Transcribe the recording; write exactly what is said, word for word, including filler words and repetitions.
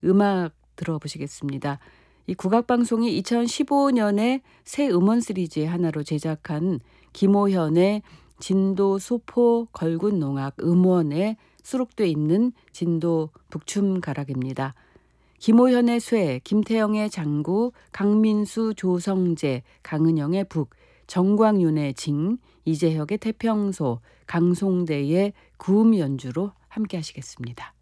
음악 들어보시겠습니다. 이 국악방송이 이천십오 년에 새 음원 시리즈의 하나로 제작한 김호현의 진도 소포 걸군농악 음원에 수록돼 있는 진도 북춤가락입니다. 김호현의 쇠, 김태영의 장구, 강민수, 조성재, 강은영의 북, 정광윤의 징, 이재혁의 태평소, 강송대의 구음 연주로 함께 하시겠습니다.